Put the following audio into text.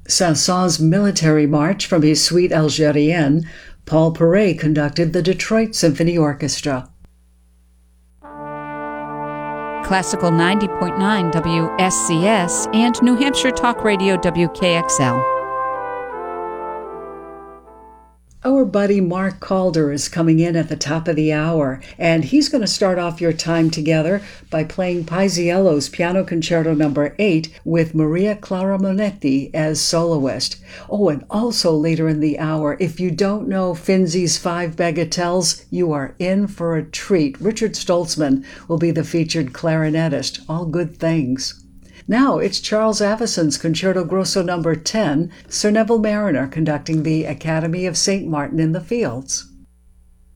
Saint-Saëns Military March from his Suite Algérienne, Paul Perret conducted the Detroit Symphony Orchestra. Classical 90.9 WSCS and New Hampshire Talk Radio WKXL. Our buddy Mark Calder is coming in at the top of the hour, and he's going to start off your time together by playing Paisiello's Piano Concerto No. 8 with Maria Clara Monetti as soloist. Oh, and also later in the hour, if you don't know Finzi's 5 Bagatelles, you are in for a treat. Richard Stoltzman will be the featured clarinetist. All good things. Now it's Charles Avison's Concerto Grosso No. 10, Sir Neville Marriner conducting the Academy of St. Martin in the Fields.